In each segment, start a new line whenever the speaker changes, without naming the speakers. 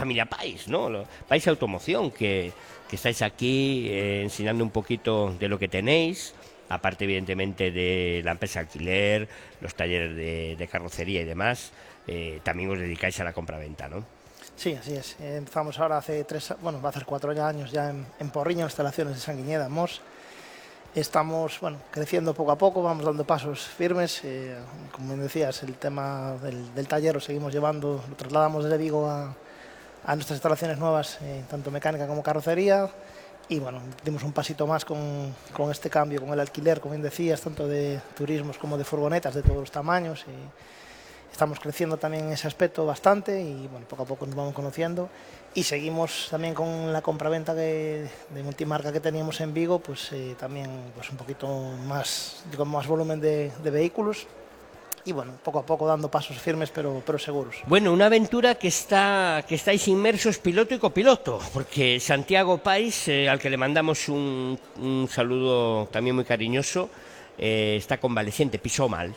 familia Pais, ¿no? Pais Automoción, que estáis aquí enseñando un poquito de lo que tenéis, aparte evidentemente de la empresa alquiler, los talleres de carrocería y demás, también os dedicáis a la compraventa, ¿no?
Sí, así es. Empezamos ahora hace va a hacer 4 años ya en Porriño, instalaciones de Sanguiñeda, Mos. Estamos creciendo poco a poco, vamos dando pasos firmes. Como decías, el tema del taller lo seguimos llevando, lo trasladamos desde Vigo a nuestras instalaciones nuevas, tanto mecánica como carrocería. Y dimos un pasito más con este cambio, con el alquiler, como bien decías, tanto de turismos como de furgonetas de todos los tamaños. Estamos creciendo también en ese aspecto bastante y poco a poco nos vamos conociendo y seguimos también con la compraventa de multimarca que teníamos en Vigo, también un poquito más, con más volumen de vehículos y poco a poco dando pasos firmes pero seguros.
Bueno, una aventura que estáis inmersos piloto y copiloto, porque Santiago Pais, al que le mandamos un saludo también muy cariñoso, está convaleciente, pisó mal,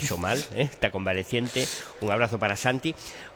está convaleciente. Un abrazo para Santi.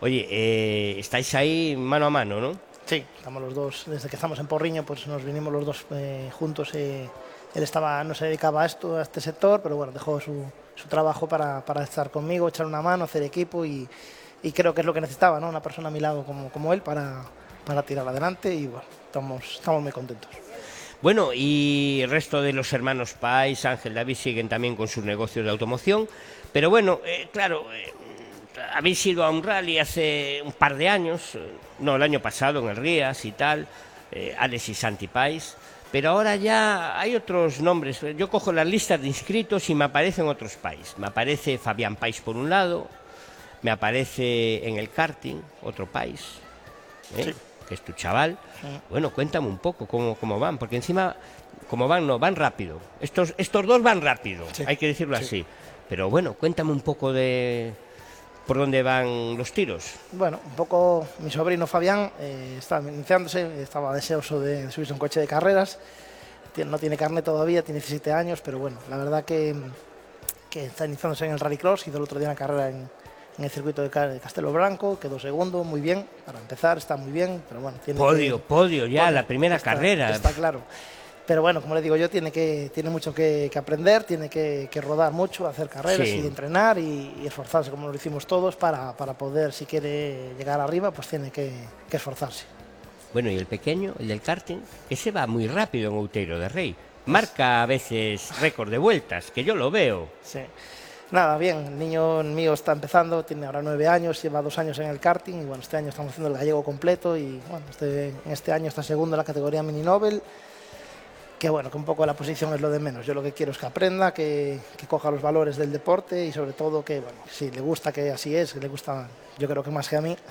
Oye, estáis ahí mano a mano, ¿no?
Sí, estamos los dos, desde que estamos en Porriño, pues nos vinimos los dos juntos. Él no se dedicaba a este sector, pero dejó su trabajo para estar conmigo, echar una mano, hacer equipo y creo que es lo que necesitaba, ¿no? Una persona a mi lado como él para tirar adelante y estamos muy contentos.
Bueno, y el resto de los hermanos Pais, Ángel, David, siguen también con sus negocios de automoción. Pero bueno, claro, habéis ido a un rally hace un par de años, no, el año pasado en el Rías y tal, Alex y Santi Pais. Pero ahora ya hay otros nombres. Yo cojo las listas de inscritos y me aparecen otros Pais. Me aparece Fabián Pais por un lado, me aparece en el karting otro Pais,
Sí,
que es tu chaval. Bueno, cuéntame un poco cómo van, porque encima, como van, no, van rápido. Estos dos van rápido,
sí,
hay que decirlo
sí.
así. Pero bueno, cuéntame un poco de por dónde van los tiros.
Un poco mi sobrino Fabián estaba iniciándose, estaba deseoso de subirse a un coche de carreras. No tiene carnet todavía, tiene 17 años, pero la verdad que está iniciándose en el rallycross. Hizo el otro día una carrera en el circuito de Castelo Branco, quedó segundo, muy bien, para empezar está muy bien, pero tiene
Podio ya, la primera carrera.
Está claro. Pero como le digo yo, tiene mucho que aprender, tiene que rodar mucho, hacer carreras y entrenar y esforzarse, como lo hicimos todos, para poder, si quiere llegar arriba, pues tiene que esforzarse.
Bueno, y el pequeño, el del karting, ese va muy rápido en Outeiro de Rei. Marca a veces récord de vueltas, que yo lo veo.
Sí. Nada, bien, el niño mío está empezando, tiene ahora 9 años, lleva 2 años en el karting y este año estamos haciendo el gallego completo y en este año está segundo en la categoría Mini Nobel. Que que un poco la posición es lo de menos. Yo lo que quiero es que aprenda, que coja los valores del deporte y sobre todo que, si le gusta, que así es, que le gusta, yo creo que más que a mí,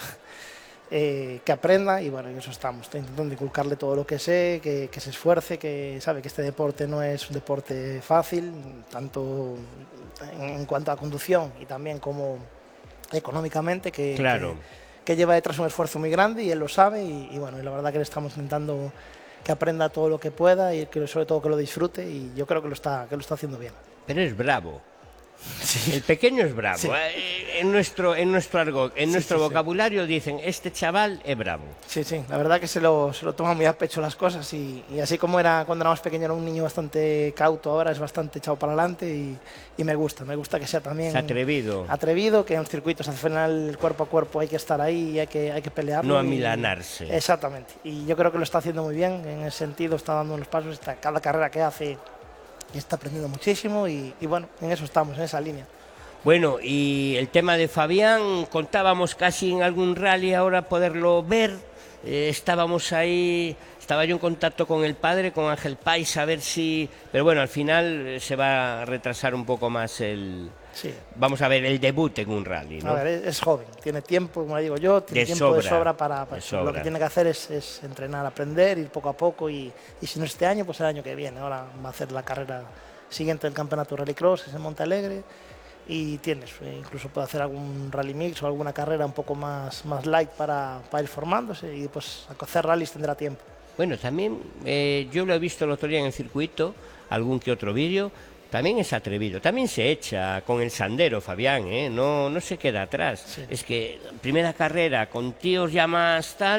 que aprenda y en eso estamos. Estoy intentando inculcarle todo lo que sé, que se esfuerce, que sabe que este deporte no es un deporte fácil, tanto en cuanto a conducción y también como económicamente,
Claro.
que lleva detrás un esfuerzo muy grande y él lo sabe y la verdad que le estamos intentando que aprenda todo lo que pueda y que sobre todo que lo disfrute y yo creo que lo está haciendo bien.
Pero es bravo.
Sí.
El pequeño es bravo.
Sí.
En nuestro vocabulario dicen, este chaval es bravo.
Sí, la verdad que se lo toma muy a pecho las cosas y así como era cuando era más pequeño, era un niño bastante cauto, ahora es bastante echado para adelante y me gusta que sea también
Es atrevido.
Que en los circuitos al final cuerpo a cuerpo hay que estar ahí y hay que pelearlo.
No amilanarse.
Exactamente, y yo creo que lo está haciendo muy bien, en ese sentido está dando unos pasos, cada carrera que hace y está aprendiendo muchísimo y en eso estamos, en esa línea.
Bueno, y el tema de Fabián, contábamos casi en algún rally ahora poderlo ver, estábamos ahí, estaba yo en contacto con el padre, con Ángel Pais, a ver si... Pero bueno, al final se va a retrasar un poco más
Sí.
Vamos a ver el debut en un rally, ¿no?
A ver, es joven, tiene tiempo, como le digo yo, tiene tiempo de sobra para lo que tiene que hacer es entrenar, aprender, ir poco a poco y si no este año, pues el año que viene. Ahora va a hacer la carrera siguiente del campeonato Rallycross, es en Montalegre y incluso puede hacer algún rally mix o alguna carrera un poco más light para ir formándose y pues a hacer rallies tendrá tiempo.
Bueno, también yo lo he visto el otro día en el circuito, algún que otro vídeo. También es atrevido, también se echa con el Sandero, Fabián, no se queda atrás.
Sí.
Es que primera carrera con tíos ya más tal,